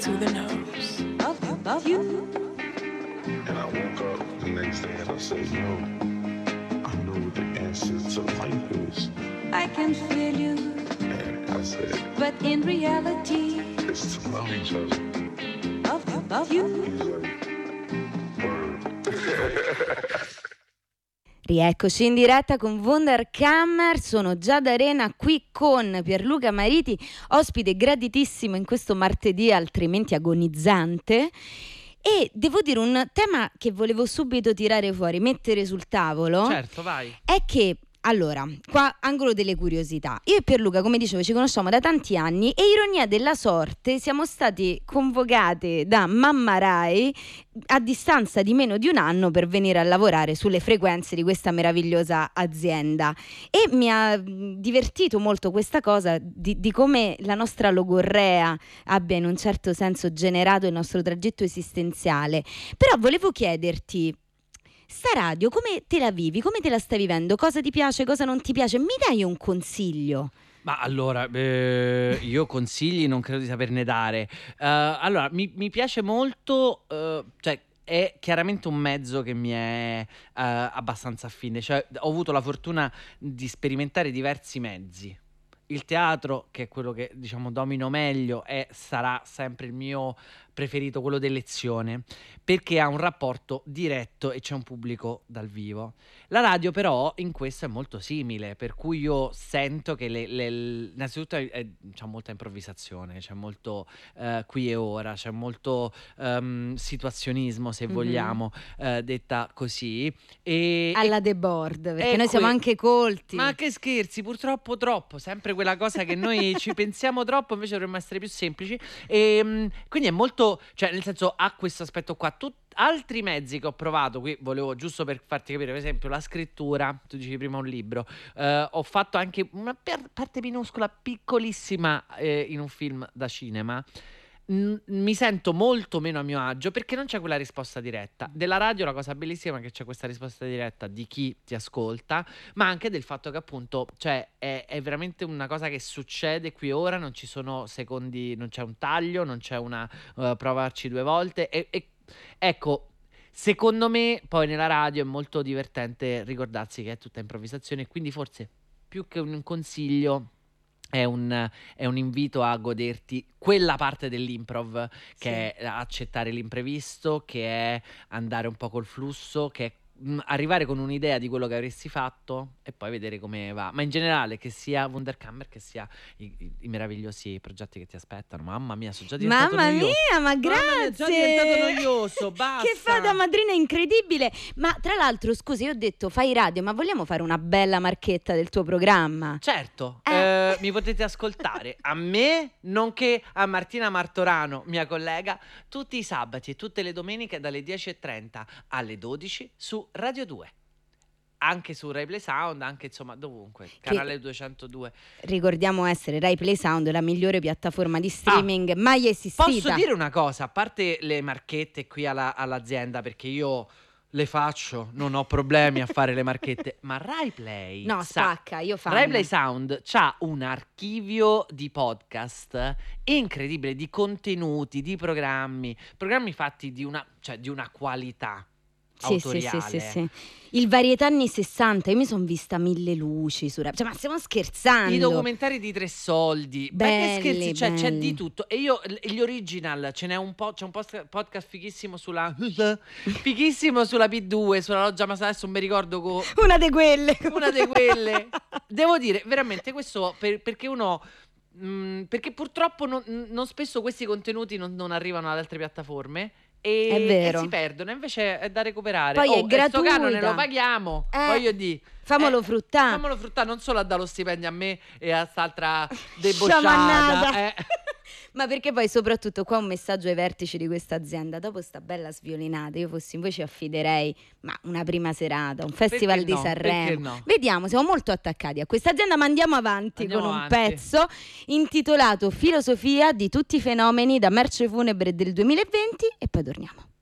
to the nose of you. And I woke up the next day and I said, yo, I know what the answer to life is. I can feel you, And I said, but in reality, it's to love each other. of you. He's like, word. Rieccoci in diretta con Wunderkammer, sono Giada Arena qui con Pierluca Mariti, ospite graditissimo in questo martedì altrimenti agonizzante. E devo dire un tema che volevo subito tirare fuori, mettere sul tavolo. Certo, vai. È che, allora, qua angolo delle curiosità. Io e Pierluca, come dicevo, ci conosciamo da tanti anni e ironia della sorte siamo stati convocate da Mamma Rai a distanza di meno di un anno per venire a lavorare sulle frequenze di questa meravigliosa azienda. E mi ha divertito molto questa cosa di come la nostra logorrea abbia in un certo senso generato il nostro tragitto esistenziale. Però volevo chiederti, sta radio, come te la vivi? Come te la stai vivendo? Cosa ti piace, cosa non ti piace? Mi dai un consiglio? Ma allora, io consigli non credo di saperne dare. Allora, mi piace molto, cioè è chiaramente un mezzo che mi è abbastanza affine. Cioè, ho avuto la fortuna di sperimentare diversi mezzi. Il teatro, che è quello che diciamo domino meglio, sarà sempre il mio preferito, quello d'elezione, perché ha un rapporto diretto e c'è un pubblico dal vivo. La radio però in questo è molto simile, per cui io sento che innanzitutto c'è molta improvvisazione, c'è molto qui e ora, c'è molto situazionismo, se vogliamo, detta così. Alla The Board, perché noi siamo anche colti. Ma che scherzi, purtroppo troppo, sempre quella cosa che noi ci pensiamo troppo, invece dovremmo essere più semplici. E quindi è molto, cioè nel senso, ha questo aspetto qua. Altri mezzi che ho provato, qui volevo giusto per farti capire, per esempio la scrittura, tu dici prima un libro, ho fatto anche una parte minuscola, piccolissima in un film da cinema. Mi sento molto meno a mio agio perché non c'è quella risposta diretta. Della radio la cosa bellissima è che c'è questa risposta diretta di chi ti ascolta, ma anche del fatto che appunto, cioè, è veramente una cosa che succede qui e ora, non ci sono secondi, non c'è un taglio, non c'è una provarci due volte e ecco, secondo me poi nella radio è molto divertente ricordarsi che è tutta improvvisazione, quindi forse più che un consiglio è un invito a goderti quella parte dell'improv che è accettare l'imprevisto, che è andare un po' col flusso, che è arrivare con un'idea di quello che avresti fatto e poi vedere come va. Ma in generale, che sia Wunderkammer, che sia i meravigliosi progetti che ti aspettano. Mamma mia, sono già diventato noioso. Mia, ma grazie! Mamma mia, è già diventato noioso, basta! Che fa da madrina incredibile! Ma tra l'altro, scusi, io ho detto fai radio, ma vogliamo fare una bella marchetta del tuo programma? Certo, mi potete ascoltare a me, nonché a Martina Martorano, mia collega, tutti i sabati e tutte le domeniche dalle 10:30 alle 12 su Radio 2. Anche su Rai Play Sound, anche insomma dovunque, canale 202. Ricordiamo essere Rai Play Sound, la migliore piattaforma di streaming mai esistita. Posso dire una cosa, a parte le marchette qui all'azienda, perché io le faccio, non ho problemi a fare le marchette, ma Rai Play spacca, io faccio. Rai Play Sound c'ha un archivio di podcast incredibile, di contenuti, di programmi fatti di una qualità autoriale. Sì. Il varietà anni 60, io mi sono vista Mille Luci su Rai, cioè, ma stiamo scherzando? I documentari di Tre Soldi, belli, che scherzi, cioè, c'è belli. di tutto. E io gli original, ce n'è un po', c'è un podcast fighissimo sulla P2, sulla Loggia Masala, adesso non mi ricordo una di quelle. Devo dire, veramente questo perché uno perché purtroppo non spesso questi contenuti non arrivano ad altre piattaforme. È vero. E si perdono, invece è da recuperare. Poi è gratuita. Sto canone lo paghiamo, voglio dire. Famolo fruttare, non solo a dare lo stipendio a me e a quest'altra debosciata. Ma perché poi soprattutto qua un messaggio ai vertici di questa azienda: dopo sta bella sviolinata, io fossi in voi ci affiderei una prima serata, un festival di Sanremo. No? Vediamo, siamo molto attaccati a questa azienda, ma andiamo avanti con un pezzo intitolato Filosofia di tutti i fenomeni, da Merce Funebre del 2020, e poi torniamo.